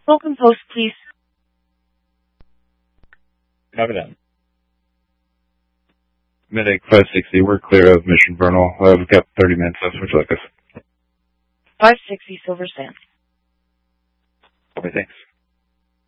Welcome post, please. Copy that. Medic 560, we're clear of Mission Vernal. We've got 30 minutes left. Would you like us? 560 Silver Sand. Okay, thanks.